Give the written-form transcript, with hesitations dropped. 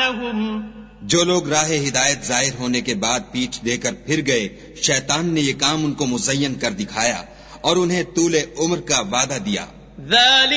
لهم जो लोग राह हिदायत जाहिर होने के बाद पीठ देकर फिर गए, शैतान ने ये काम उनको मुज़य्यन कर दिखाया और उन्हें तूले उम्र का वादा दिया।